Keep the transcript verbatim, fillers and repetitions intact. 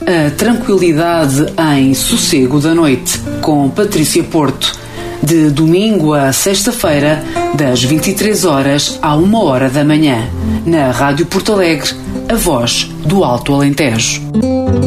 A tranquilidade em Sossego da Noite, com Patrícia Porto, de domingo a sexta-feira, das vinte e três horas à uma hora da manhã, na Rádio Porto Alegre, a voz do Alto Alentejo.